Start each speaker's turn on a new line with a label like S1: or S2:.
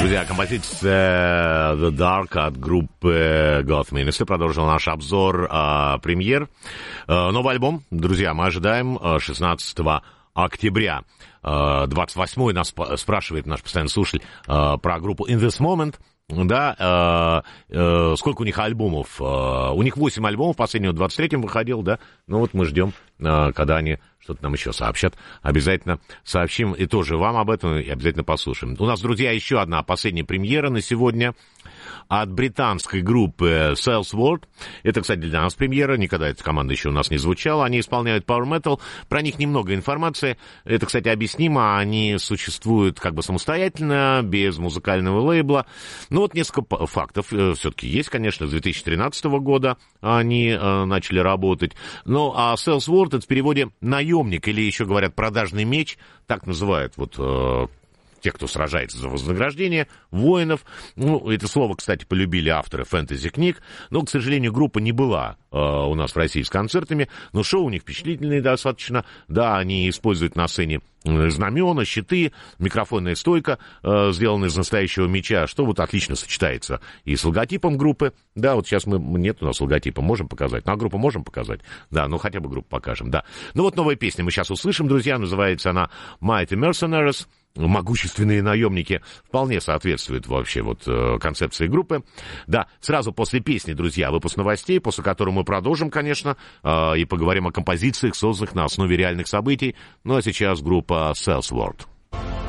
S1: Друзья, композиция The Dark от группы Goth Ministry. Продолжил наш обзор премьер. Новый альбом, друзья, мы ожидаем 16 октября. 28-й нас спрашивает наш постоянный слушатель про группу In This Moment. Да, сколько у них альбомов? У них 8 альбомов, последний в 23-м выходил, да? Ну вот мы ждем, когда они что-то нам еще сообщат. Обязательно сообщим и тоже вам об этом, и обязательно послушаем. У нас, друзья, еще одна последняя премьера на сегодня от британской группы Salesforce. Это, кстати, для нас премьера, никогда эта команда еще у нас не звучала. Они исполняют Power Metal, про них немного информации. Это, кстати, объяснимо, они существуют как бы самостоятельно, без музыкального лейбла. Ну вот несколько фактов все-таки есть, конечно, с 2013 года они начали работать. Ну, а Salesforce — это в переводе наемник, или еще говорят продажный меч, так называют вот тех, кто сражается за вознаграждение, воинов. Ну, это слово, кстати, полюбили авторы фэнтези-книг, но, к сожалению, группа не была у нас в России с концертами, но шоу у них впечатлительные достаточно. Да, они используют на сцене знамена, щиты, микрофонная стойка, сделанная из настоящего меча, что вот отлично сочетается и с логотипом группы. Да, вот сейчас нет у нас логотипа, можем показать. Ну, а группу можем показать? Да, ну хотя бы группу покажем, да. Ну вот новая песня мы сейчас услышим, друзья, называется она Mighty Mercenaries. Могущественные наемники, вполне соответствует вообще вот концепции группы. Да, сразу после песни, друзья, выпуск новостей, после которого мы продолжим, конечно, и поговорим о композициях, созданных на основе реальных событий. Ну а сейчас группа Salesforce.